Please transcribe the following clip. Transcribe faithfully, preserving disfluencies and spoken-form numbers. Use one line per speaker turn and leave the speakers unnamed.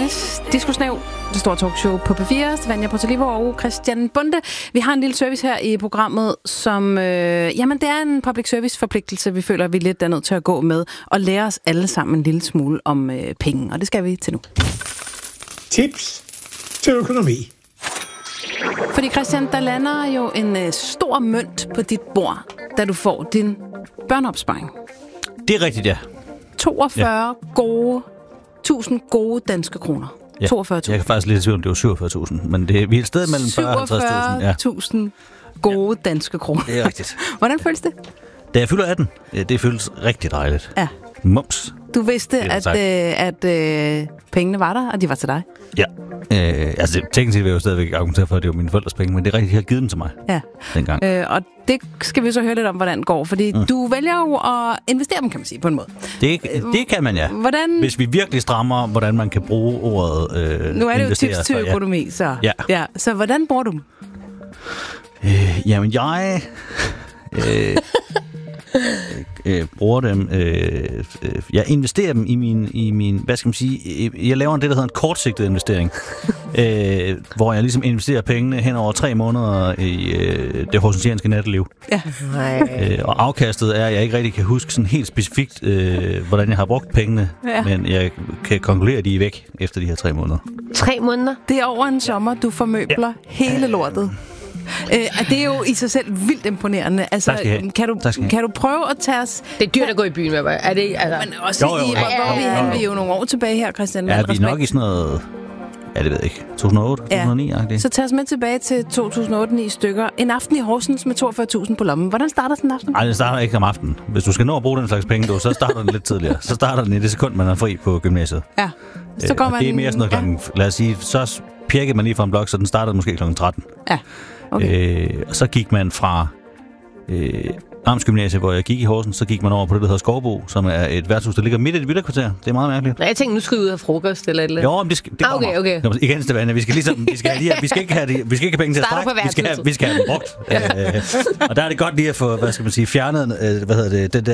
Dennis, Disco-snæv, det store talkshow på P fire, Stefania Potalivo og Christian Bonde. Vi har en lille service her i programmet, som, øh, jamen det er en public service forpligtelse, vi føler, vi lidt er nødt til at gå med, og lære os alle sammen en lille smule om øh, penge, og det skal vi til nu.
Tips til økonomi.
Fordi Christian, der lander jo en øh, stor mønt på dit bord, da du får din børneopsparing.
Det er rigtigt, ja.
toogfyrre ja. gode, tusind gode danske kroner.
Ja.
toogfyrre tusind.
Jeg kan faktisk lidt i tvivl om, det var syvogfyrre tusind, men det, vi er et sted mellem fyrre og halvtreds tusind.
syvogfyrre tusind gode ja. danske kroner.
Det er rigtigt.
Hvordan føles det?
Da jeg fylder atten, det føles rigtig dejligt.
Ja.
Mums.
Du vidste, at, øh, at øh, pengene var der, og de var til dig?
Ja. Øh, altså, teknisk set vil jeg jo stadigvæk argumentere for, at det var mine forældres penge, men det er rigtigt, de har givet dem til mig
ja.
dengang.
Øh, og det skal vi så høre lidt om, hvordan det går, fordi mm. du vælger jo at investere dem, kan man sige, på en måde.
Det, det kan man, ja.
Hvordan?
Hvis vi virkelig strammer, hvordan man kan bruge ordet øh,
nu er det jo tips til økonomi, så.
Ja.
Ja. Så hvordan bruger du dem?
Øh, jamen, jeg... Øh, øh, bruger dem. Øh, øh, jeg investerer dem i min, i min, hvad skal man sige, jeg laver en det, der hedder en kortsigtet investering, øh, hvor jeg ligesom investerer pengene hen over tre måneder i øh, det horsentianske natteliv.
Ja.
Øh, og afkastet er, at jeg ikke rigtig kan huske sådan helt specifikt, øh, hvordan jeg har brugt pengene, ja. men jeg kan konkludere, at de er væk efter de her tre måneder.
Tre måneder?
Det er over en sommer, du formøbler ja. hele lortet. Øh, det er jo i sig selv vildt imponerende. Altså, kan du, kan du prøve at tage os...
Det er dyrt at gå i byen med, er det ikke? Altså... Men
også jo, jo, jo. i, hvor, hvor
ja, ja, ja.
vi er vi jo nogle år tilbage her, Christian.
Ja, vi er nok i sådan noget... Ja, det ved jeg ikke. to tusind og otte, to tusind og ni, ja.
Så tag os med tilbage til to tusind og otte ni stykker. En aften i Horsens med toogfyrre tusind på lommen. Hvordan starter sådan en aften?
Nej, det starter ikke om aftenen. Hvis du skal nå at bruge den slags penge, du, så starter den lidt tidligere. Så starter den i det sekund, man er fri på gymnasiet.
Ja. Så går
øh,
man...
det er mere sådan noget klokken... Ja. Lad os sige, så pjekkede man lige fra en blok, så den startede måske klokken tretten.
Ja. Okay.
Øh, og så gik man fra øh, Amtsgymnasiet, hvor jeg gik i Horsens, så gik man over på det, der hedder Skovbo, som er et værtshus, der ligger midt i et villakvarter. Det er meget mærkeligt.
Jeg tænkte, nu skal vi ud af frokost eller et eller andet.
Jo, men det, skal, det
ah, okay, okay.
Kommer. Igen, Stefania, vi skal ligesom, vi skal, lige, vi skal ikke have de, vi skal ikke have penge til at strække, vi skal have, vi skal have dem brugt. øh, og der er det godt lige at få, hvad skal man sige, fjernet, øh, hvad hedder det, det